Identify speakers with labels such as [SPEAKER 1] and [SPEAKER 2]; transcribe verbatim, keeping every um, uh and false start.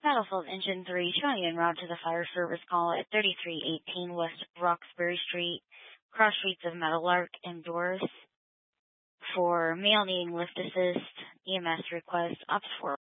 [SPEAKER 1] Battlefield Engine three showing en route to the fire service call at thirty-three eighteen West Roxbury Street, cross streets of Meadowlark and Doris. For male needing lift assist, E M S request, Ops four